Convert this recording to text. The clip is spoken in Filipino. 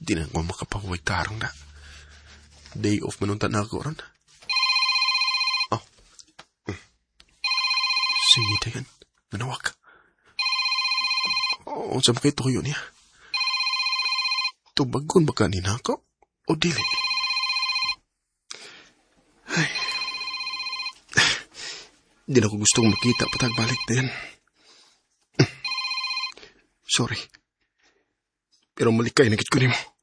Di na ko makapahuway tarong na. Day off manunta na ako ron. Oh. Sige, tagan. Manawag. O, sa makita ko yun niya. Tubagon ba kanina ako? O dili? Ay. Di na ko gustong makita patagbalik din. Sorry. Pero malikay nagit ko ni mo.